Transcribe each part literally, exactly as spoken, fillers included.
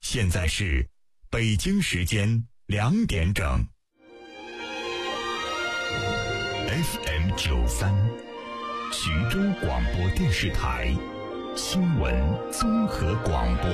现在是北京时间两点整。F M 九三，徐州广播电视台新闻综合广播。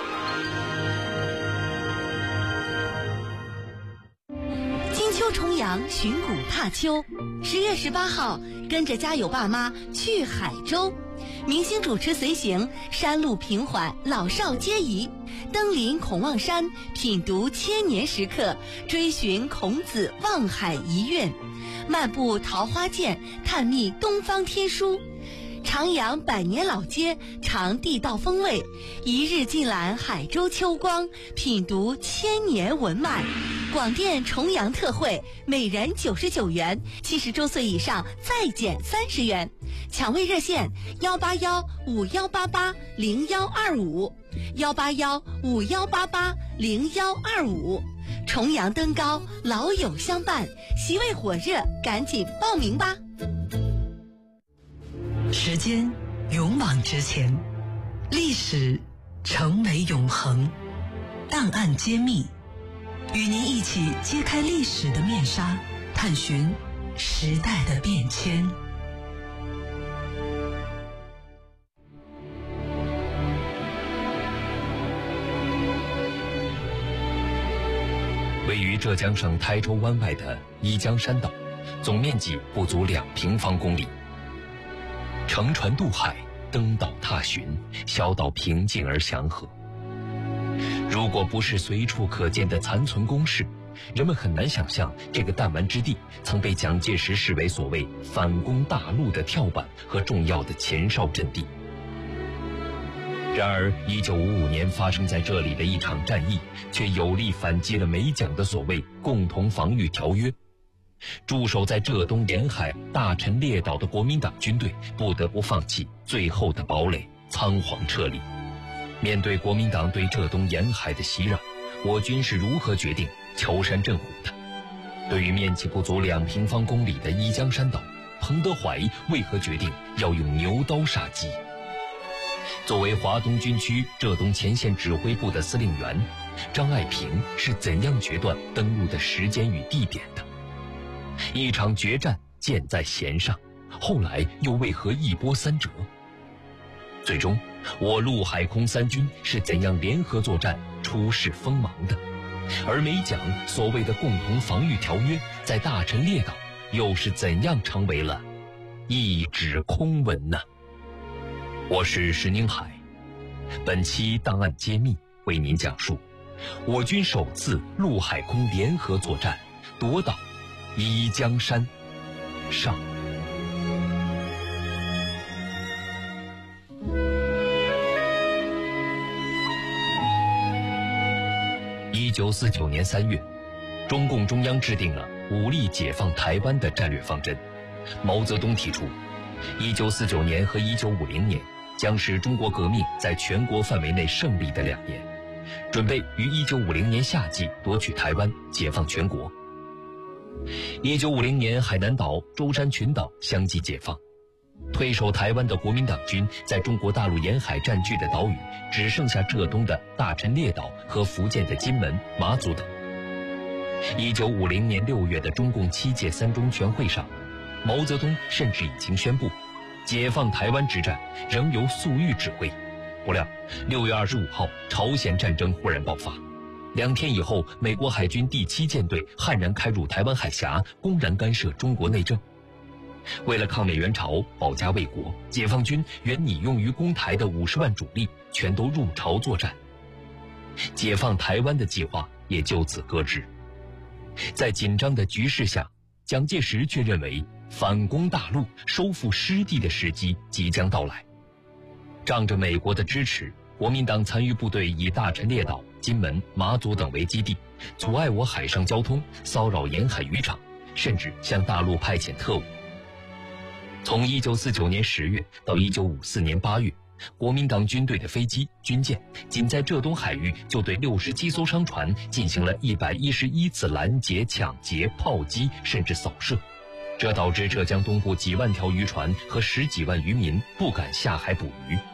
金秋重阳，寻古踏秋。十月十八号，跟着家有爸妈去海州，明星主持随行，山路平缓，老少皆宜。登临孔望山，品读千年石刻，追寻孔子望海遗韵，漫步桃花涧，探秘东方天书。徜徉百年老街，尝地道风味，一日尽览海州秋光，品读千年文脉。广电重阳特惠，每人九十九元，七十周岁以上再减三十元。抢位热线：幺八幺五幺八八零幺二五，幺八幺五幺八八零幺二五。重阳登高，老友相伴，席位火热，赶紧报名吧！ 时间勇往直前，历史成为永恒，档案揭秘，与您一起揭开历史的面纱，探寻时代的变迁。 位于浙江省台州湾外的宜江山岛，总面积不足两平方公里。乘船渡海，登岛踏寻，小岛平静而祥和。如果不是随处可见的残存工事，人们很难想象这个弹丸之地曾被蒋介石视为所谓反攻大陆的跳板和重要的前哨阵地。然而一九五五年发生在这里的一场战役，却有力反击了美蒋的所谓共同防御条约。驻守在浙东沿海大陈列岛的国民党军队不得不放弃最后的堡垒，仓皇撤离。面对国民党对浙东沿海的袭扰，我军是如何决定敲山震虎的？对于面积不足两平方公里的宜江山岛，彭德怀为何决定要用牛刀杀鸡？作为华东军区浙东前线指挥部的司令员，张爱萍是怎样决断登陆的时间与地点的？一场决战箭在弦上，后来又为何一波三折？最终我陆海空三军是怎样联合作战出世锋芒的？而美蒋所谓的共同防御条约在大陈列岛又是怎样成为了一纸空文呢？我是石宁海，本期档案揭秘为您讲述我军首次陆海空联合作战夺岛宜江山上。一九四九年三月，中共中央制定了武力解放台湾的战略方针。毛泽东提出，一九四九年和一九五零年将是中国革命在全国范围内胜利的两年，准备于一九五零年夏季夺取台湾，解放全国。一九五零年，海南岛、舟山群岛相继解放，退守台湾的国民党军在中国大陆沿海占据的岛屿只剩下浙东的大陈列岛和福建的金门、马祖等。一九五零年六月的中共七届三中全会上，毛泽东甚至已经宣布，解放台湾之战仍由粟裕指挥。不料六月二十五号，朝鲜战争忽然爆发。两天以后，美国海军第七舰队悍然开入台湾海峡，公然干涉中国内政。为了抗美援朝、保家卫国，解放军原拟用于攻台的五十万主力全都入朝作战，解放台湾的计划也就此搁置。在紧张的局势下，蒋介石却认为反攻大陆、收复失地的时机即将到来。仗着美国的支持，国民党残余部队以大陈列岛、金门、马祖等为基地，阻碍我海上交通，骚扰沿海渔场，甚至向大陆派遣特务。从一九四九年十月到一九五四年八月，国民党军队的飞机、军舰仅在浙东海域就对六十七艘商船进行了一百一十一次拦截、抢劫、炮击，甚至扫射。这导致浙江东部几万条渔船和十几万渔民不敢下海捕鱼。